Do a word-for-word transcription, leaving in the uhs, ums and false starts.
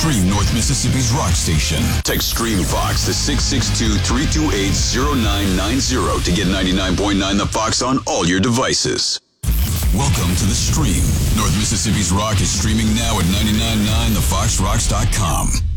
Stream North Mississippi's rock station. Text Stream Fox to six six two, three two eight, zero nine nine zero to get ninety-nine point nine The Fox on all your devices. Welcome to The Stream. North Mississippi's rock is streaming now at nine nine nine the fox rocks dot com.